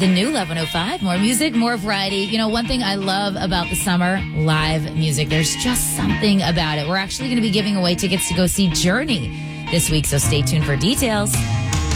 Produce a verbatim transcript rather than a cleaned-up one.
the new Love one oh five. More music, more variety. You know, one thing I love about the summer, live music. There's just something about it. We're actually going to be giving away tickets to go see Journey this week, so stay tuned for details.